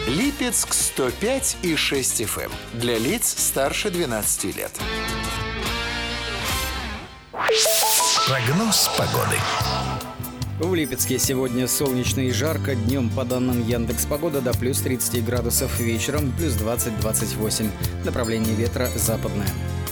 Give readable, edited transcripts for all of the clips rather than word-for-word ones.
Липецк 105,6 FM. Для лиц старше 12 лет. Прогноз погоды. В Липецке сегодня солнечно и жарко. Днем, по данным Яндекс.Погода, до плюс 30 градусов. Вечером плюс 20-28. Направление ветра западное.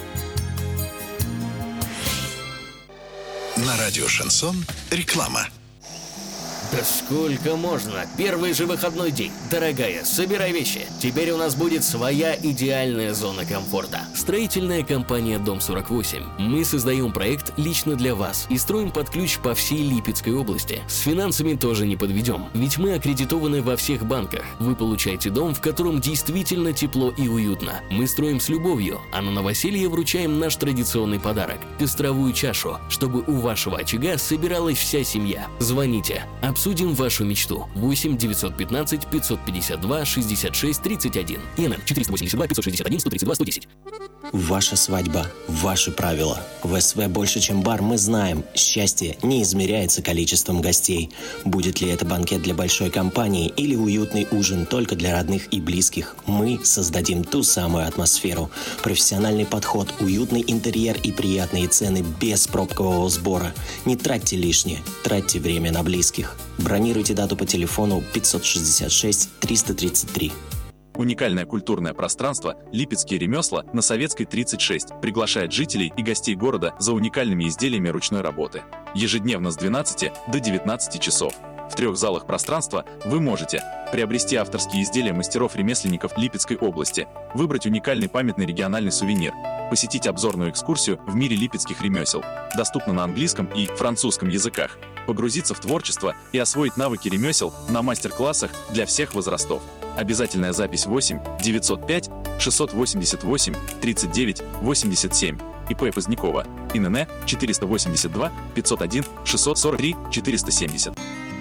На радио «Шансон» реклама. Да сколько можно? Первый же выходной день. Дорогая, собирай вещи. Теперь у нас будет своя идеальная зона комфорта. Строительная компания «Дом-48». Мы создаем проект лично для вас и строим под ключ по всей Липецкой области. С финансами тоже не подведем, ведь мы аккредитованы во всех банках. Вы получаете дом, в котором действительно тепло и уютно. Мы строим с любовью, а на новоселье вручаем наш традиционный подарок – костровую чашу, чтобы у вашего очага собиралась вся семья. Звоните. Обсудим вашу мечту. 8 915 552 66 31. ИНН 482 561 132 110. Ваша свадьба, ваши правила. В СВ «Больше, чем бар» мы знаем, счастье не измеряется количеством гостей. Будет ли это банкет для большой компании или уютный ужин только для родных и близких, мы создадим ту самую атмосферу. Профессиональный подход, уютный интерьер и приятные цены без пробкового сбора. Не тратьте лишнее, тратьте время на близких. Бронируйте дату по телефону 566 333. Уникальное культурное пространство «Липецкие ремесла» на Советской 36 приглашает жителей и гостей города за уникальными изделиями ручной работы. Ежедневно с 12 до 19 часов. В 3 залах пространства вы можете приобрести авторские изделия мастеров-ремесленников Липецкой области, выбрать уникальный памятный региональный сувенир, посетить обзорную экскурсию в мире липецких ремесел, доступно на английском и французском языках, погрузиться в творчество и освоить навыки ремесел на мастер-классах для всех возрастов. Обязательная запись 8 905 688 39 87. ИП Позднякова. ИНН 482 501 643 470.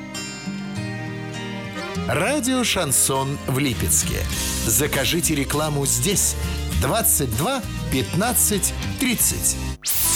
Радио «Шансон» в Липецке. Закажите рекламу здесь. 22 15 30.